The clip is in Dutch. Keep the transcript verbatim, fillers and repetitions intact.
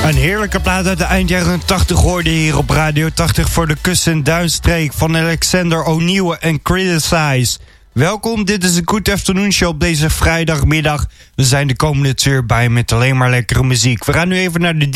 Een heerlijke plaat uit de eind jaren tachtig hoorde hier op Radio tachtig voor de Kust- en Duinstreek van Alexander O'Neal en Criticize. Welkom, dit is de Good Afternoon Show op deze vrijdagmiddag. We zijn de komende twee uur bij met alleen maar lekkere muziek. We gaan nu even naar de D